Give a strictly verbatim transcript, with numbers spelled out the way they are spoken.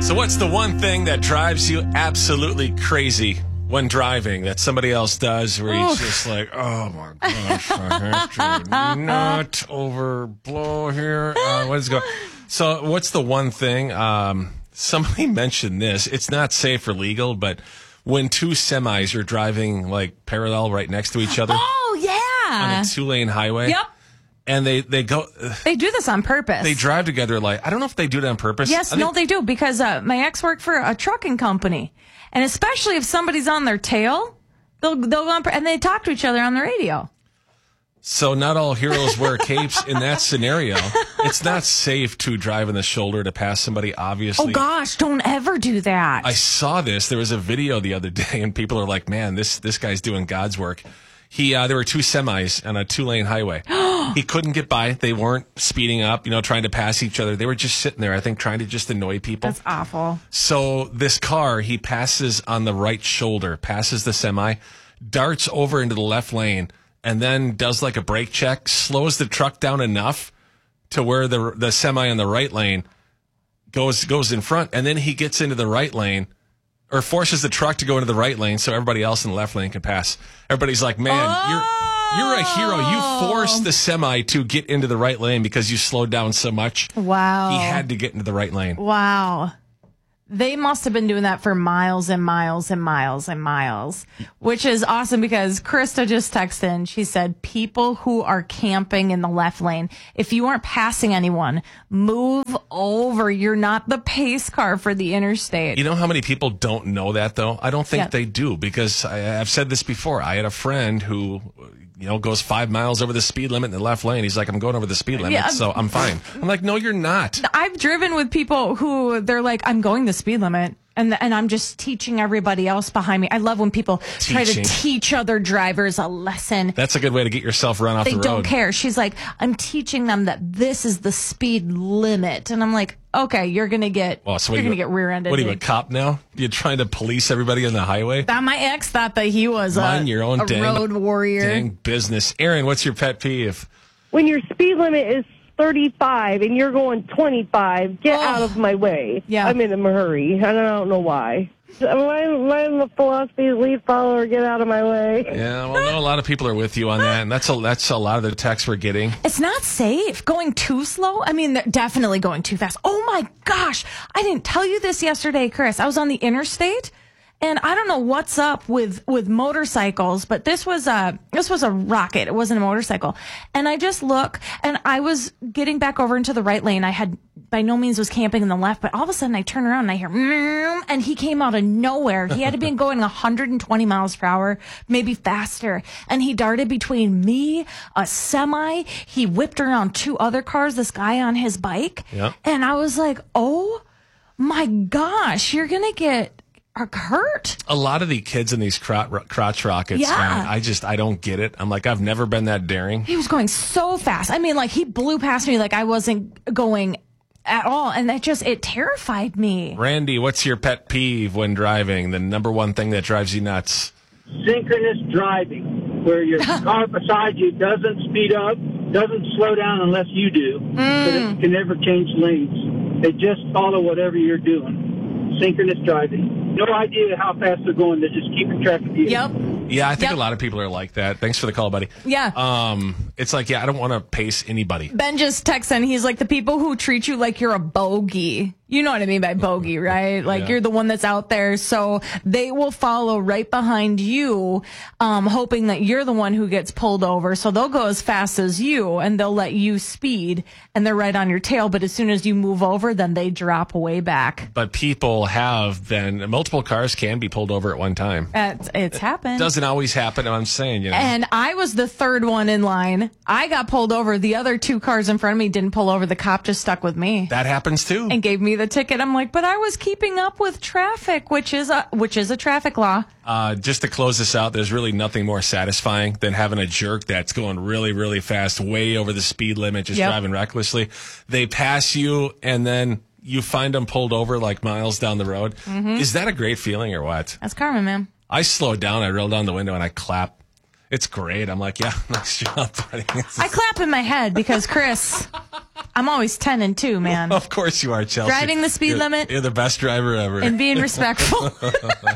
So what's the one thing that drives you absolutely crazy when driving that somebody else does where he's just like, oh my gosh, I have to not overblow here. Uh, what is going So what's the one thing? Um, somebody mentioned this. It's not safe or legal, but when two semis are driving like parallel right next to each other. Oh, yeah. On a two-lane highway. Yep. And they, they go... They do this on purpose. They drive together like... I don't know if they do it on purpose. Yes, I think, no, they do. Because uh, my ex worked for a trucking company. And especially if somebody's on their tail, they'll, they'll go on... And they talk to each other on the radio. So not all heroes wear capes in that scenario. It's not safe to drive in the shoulder to pass somebody, obviously. Oh, gosh, don't ever do that. I saw this. There was a video the other day, and people are like, man, this, this guy's doing God's work. He, uh, there were two semis on a two-lane highway. He couldn't get by. They weren't speeding up, you know, trying to pass each other. They were just sitting there, I think, trying to just annoy people. That's awful. So this car, he passes on the right shoulder, passes the semi, darts over into the left lane, and then does like a brake check, slows the truck down enough to where the the semi in the right lane goes goes in front, and then he gets into the right lane, or forces the truck to go into the right lane so everybody else in the left lane can pass. Everybody's like, man, oh! you're you're a hero. You forced the semi to get into the right lane because you slowed down so much. Wow. He had to get into the right lane. Wow. They must have been doing that for miles and miles and miles and miles, which is awesome because Krista just texted in. She said, people who are camping in the left lane, if you aren't passing anyone, move over. You're not the pace car for the interstate. You know how many people don't know that, though? I don't think Yeah. they do because I, I've said this before. I had a friend who, you know, goes five miles over the speed limit in the left lane. He's like, I'm going over the speed limit, Yeah. so I'm fine. I'm like, no, you're not. I've driven with people who they're like, I'm going the speed limit. And and I'm just teaching everybody else behind me. I love when people try Teaching. to teach other drivers a lesson. That's a good way to get yourself run off They the road. don't care. She's like, I'm teaching them that this is the speed limit. And I'm like, okay, you're going to get, Well, so what you're you- going to get rear-ended. What are you, a dude. cop now? You're trying to police everybody on the highway? That my ex thought that he was a, Mind your own a dang, road warrior. dang business. Aaron, what's your pet peeve? When your speed limit is thirty-five and you're going twenty-five, get Oh. out of my way. Yeah. I'm in a hurry, and I don't know why. My, my philosophy is lead follower, get out of my way. Yeah, well, no, a lot of people are with you on that, and that's a, that's a lot of the texts we're getting. It's not safe. Going too slow. I mean, they're definitely going too fast. Oh my gosh. I didn't tell you this yesterday, Chris. I was on the interstate. And I don't know what's up with, with motorcycles, but this was a, this was a rocket. It wasn't a motorcycle. And I just look and I was getting back over into the right lane. I had by no means was camping in the left, but all of a sudden I turn around and I hear, "Meow," and he came out of nowhere. He had to been going one hundred twenty miles per hour, maybe faster. And he darted between me, a semi. He whipped around two other cars, this guy on his bike. Yeah. And I was like, oh my gosh, you're going to get hurt. A lot of the kids in these crotch, crotch rockets, Yeah. man, I just, I don't get it. I'm like, I've never been that daring. He was going so fast. I mean, like he blew past me like I wasn't going at all. And that just, it terrified me. Randy, what's your pet peeve when driving? The number one thing that drives you nuts? Synchronous driving, where your car beside you doesn't speed up, doesn't slow down unless you do, but it can never change lanes. They just follow whatever you're doing. Synchronous driving. No idea how fast they're going. They're just keeping track of you. Yep. Yeah, I think Yep. a lot of people are like that. Thanks for the call, buddy. Yeah. Um, it's like, yeah, I don't want to pace anybody. Ben just texted in. He's like, the people who treat you like you're a bogey. You know what I mean by bogey, right? Like Yeah. you're the one that's out there. So they will follow right behind you, um, hoping that you're the one who gets pulled over. So they'll go as fast as you and they'll let you speed and they're right on your tail. But as soon as you move over, then they drop way back. But people have been, multiple cars can be pulled over at one time. It's, it's happened. Doesn't always happen, I'm saying, you know. And I was the third one in line. I got pulled over. The other two cars in front of me didn't pull over. The cop just stuck with me That happens too. and gave me the ticket. I'm like, but I was keeping up with traffic, which is a which is a traffic law. Uh, just to close this out, there's really nothing more satisfying than having a jerk that's going really, really fast, way over the speed limit, just Yep. driving recklessly. They pass you, and then you find them pulled over like miles down the road. Mm-hmm. Is that a great feeling or what? That's karma, man. I slow down, I roll down the window, and I clap. It's great. I'm like, yeah, nice job, buddy. I clap in my head because Chris, I'm always ten and two, man. Of course you are, Chelsea. Driving the speed You're- limit. You're the best driver ever. And being respectful.